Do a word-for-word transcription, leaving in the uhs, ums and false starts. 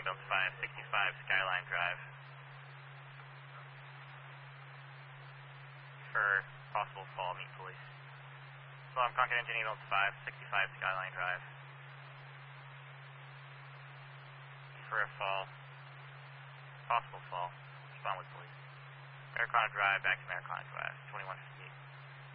ambulance five sixty-five Skyline Drive. For possible fall, meet police. So I'm Concord Engine ambulance five sixty-five Skyline Drive. For a fall, possible fall, respond with police. Americana Drive, back to Americana Drive, twenty-one fifty-eight.